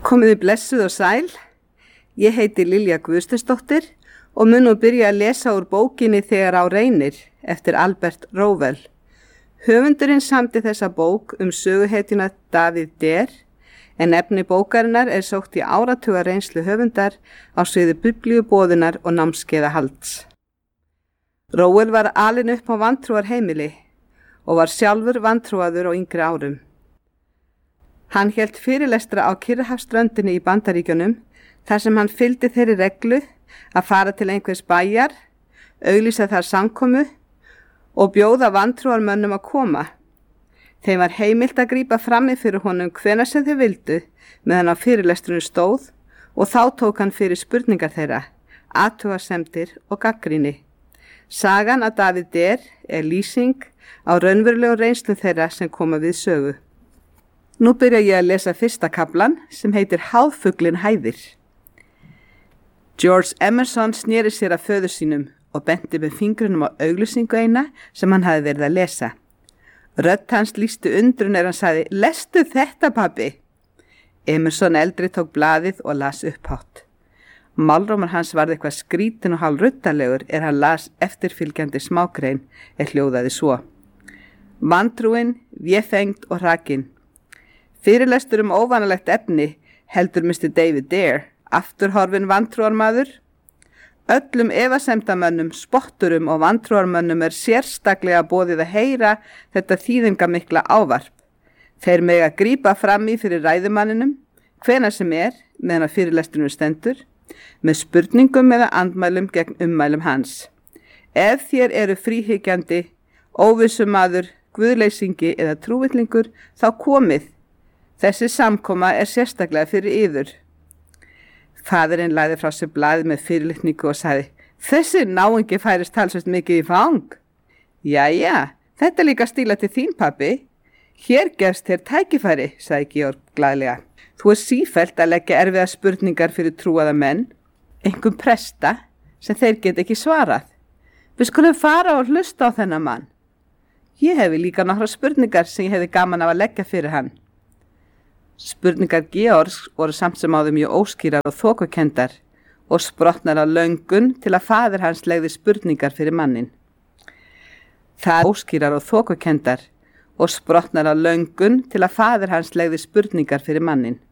Komiði blessuð og sæl. Ég heiti Lilja Guðsteinsdóttir og mun nú byrja að lesa úr bókinni Þegar á reynir eftir Albert Rowell. Höfundurinn samdi þessa bók söguhetjuna David Der, en efni bókarinnar sótt í áratuga reynslu höfundar á sviði biblíuboðunar og námskeiðahalds. Rowell var alinn upp á vantrúarheimili og var sjálfur vantrúaður á yngri árum. Hann hélt fyrirlestra á Kyrrahafsströndinni í Bandaríkjunum þar sem hann fylgdi þeirri reglu að fara til einhvers bæjar, auglýsa þar samkomu og bjóða vantrúarmönnum að koma. Þeim var heimilt að grípa frammi fyrir honum hvenær sem þeir vildu meðan á fyrirlestrinu stóð og þá tók hann fyrir spurningar þeirra, athugasemdir og gagnrýni. Sagan af David Der lýsing á raunverulegu reynslu þeirra sem koma við sögu. Nú byrja ég að lesa fyrsta kaflan sem heitir Háðfuglinn hæðir. George Emerson sneri sér að föður sínum og benti með fingrunum á auglýsingu eina sem hann hafði verið að lesa. Rödd hans lýsti undrun hann sagði, lestu þetta pabbi? Emerson eldri tók blaðið og las upphátt. Málrómur hans varð eitthvað skrítin og hálfruddalegur hann las eftirfylgjandi smágrein hljóðaði svo. Vantrúin, véfengd og hrakin. Fyrirlestur óvanalegt efni heldur Mr. David Der, afturhorfinn vantrúarmaður. Öllum efasemdamönnum, spotturum og vantrúarmönnum sérstaklega boðið að heyra þetta þýðingamikla ávarp. Þeir mega grípa fram í fyrir ræðumanninum, hvenær sem meðan á fyrirlesturinn stendur, með spurningum eða andmælum gegn ummælum hans. Ef þér eru fríhyggjandi, óvissumaður, guðleysingi eða trúvillingur, þá komið. Þessi samkoma sérstaklega fyrir yður. Faðirinn lagði frá sér blaðið með fyrirlitningu og sagði, þessi náungi færist talsvert mikið í fang. Jæja, þetta líka stíla til þín pabbi. Hér gefst þér tækifæri, sagði Georg glaðlega. Þú sífellt að leggja erfiða spurningar fyrir trúaða menn, einhver presta sem þeir get ekki svarað. Við skulum fara og hlusta á þennan mann. Ég hefi líka nokkra spurningar sem ég hefði gaman af að leggja fyrir hann. Spurningar Georgs voru samt sem áður mjög óskýrar og þokukendar og sprottnar af löngun til að faðir hans legði spurningar fyrir mannin. Það óskýrar og þokukendar og sprottnar af löngun til að faðir hans legði spurningar fyrir mannin.